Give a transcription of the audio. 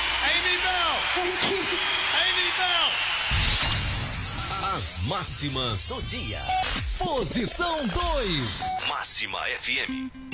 As máximas do dia. Posição 2. Máxima FM.